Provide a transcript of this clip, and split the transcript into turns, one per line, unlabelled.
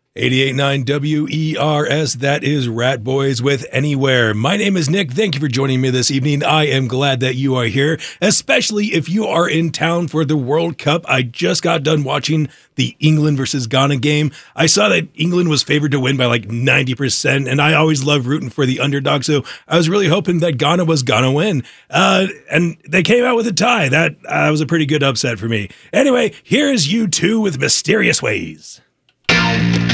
88.9 WERS, that is Rat Boys with Anywhere. My name is Nick. Thank you for joining me this evening. I am glad that you are here, especially if you are in town for the World Cup. I just got done watching the England versus Ghana game. I saw that England was favored to win by like 90%, and I always love rooting for the underdog, so I was really hoping that Ghana was gonna win. And they came out with a tie. That was a pretty good upset for me. Anyway, here is U2 with Mysterious Ways.